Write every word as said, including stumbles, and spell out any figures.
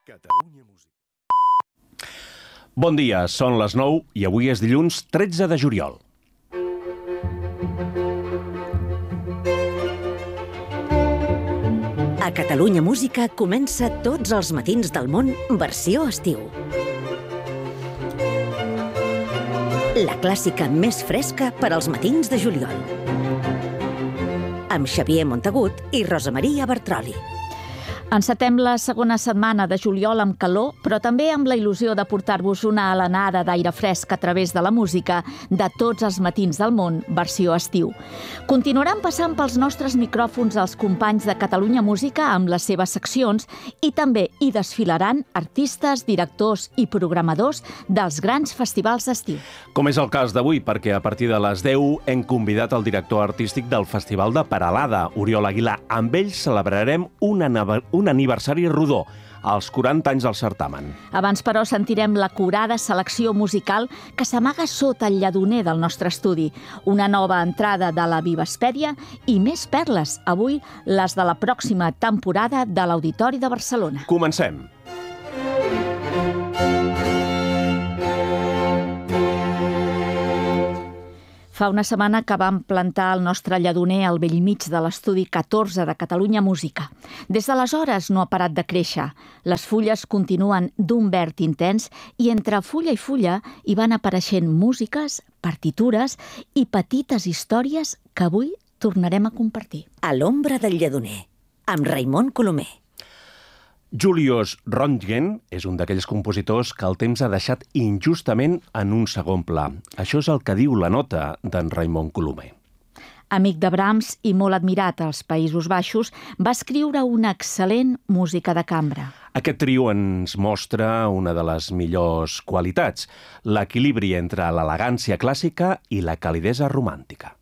Catalunya Música. Bon dia, són les nou i avui és dilluns tretze de juliol. A Catalunya Música comença Tots els matins del món, versió estiu. La clàssica més fresca per als matins de juliol. Amb Xavier Montagut i Rosa Maria Bertroli. Encetem la segona setmana de juliol amb calor, però també amb la il·lusió de portar-vos una alenada d'aire fresc a través de la música de Tots els matins del món, versió estiu. Continuaran passant pels nostres micròfons els companys de Catalunya Música amb les seves seccions i també hi desfilaran artistes, directors i programadors dels grans festivals d'estiu. Com és el cas d'avui, perquè a partir de les deu hem convidat el director artístic del Festival de Peralada, Oriol Aguilar. Amb ell celebrarem una nova un aniversari rodó, als quaranta anys del certamen. Abans, però, sentirem l'acurada selecció musical que s'amaga sota el lladoner del nostre estudi. Una nova entrada de la Vivaspèdia i més perles, avui les de la pròxima temporada de l'Auditori de Barcelona. Comencem. Fa una setmana que vam plantar el nostre lladoner al bell mig de l'estudi catorze de Catalunya Música. Des d'aleshores no ha parat de créixer. Les fulles continuen d'un verd intens i entre fulla i fulla hi van apareixent músiques, partitures i petites històries que avui tornarem a compartir. A l'ombra del lladoner, amb Raimon Colomer. Julius Röntgen és un d'aquells compositors que el temps ha deixat injustament en un segon pla. Això és el que diu la nota d'en Raimon Colomer. Amic de Brahms i molt admirat als Països Baixos, va escriure una excel·lent música de cambra. Aquest trio ens mostra una de les millors qualitats, l'equilibri entre l'elegància clàssica i la calidesa romàntica.